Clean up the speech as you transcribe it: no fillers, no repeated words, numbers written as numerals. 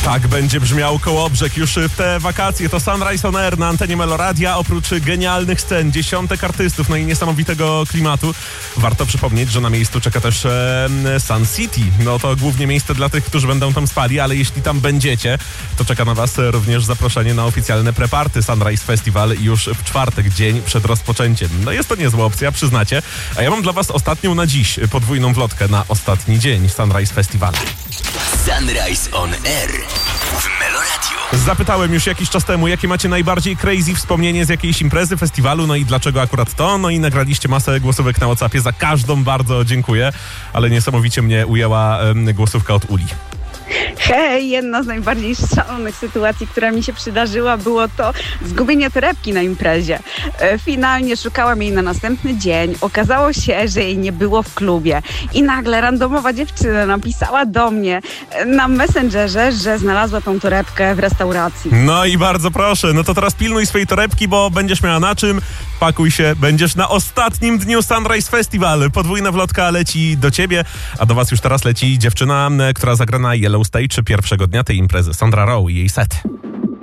Tak będzie brzmiał Kołobrzeg już w te wakacje. To Sunrise on Air na antenie Meloradia. Oprócz genialnych scen, dziesiątek artystów, no i niesamowitego klimatu, warto przypomnieć, że na miejscu czeka też Sun City. No to głównie miejsce dla tych, którzy będą tam spali, ale jeśli tam będziecie, to czeka na was również zaproszenie na oficjalne preparty Sunrise Festival już w czwartek, dzień przed rozpoczęciem. No jest to niezła opcja, przyznacie. A ja mam dla was ostatnią na dziś podwójną wlotkę na ostatni dzień Sunrise Festival. Sunrise on Air w Meloradiu. Zapytałem już jakiś czas temu, jakie macie najbardziej crazy wspomnienie z jakiejś imprezy, festiwalu, no i dlaczego akurat to, no i nagraliście masę głosówek na WhatsAppie, za każdą bardzo dziękuję, ale niesamowicie mnie ujęła głosówka od Uli. Hej, jedna z najbardziej szalonych sytuacji, która mi się przydarzyła, było to zgubienie torebki na imprezie. Finalnie szukałam jej na następny dzień. Okazało się, że jej nie było w klubie. I nagle randomowa dziewczyna napisała do mnie na Messengerze, że znalazła tą torebkę w restauracji. No i bardzo proszę, no to teraz pilnuj swojej torebki, bo będziesz miała na czym. Pakuj się, będziesz na ostatnim dniu Sunrise Festival. Podwójna wlotka leci do ciebie, a do was już teraz leci dziewczyna, która zagra na Yellow Stage pierwszego dnia tej imprezy. Sandra Rowe i jej set.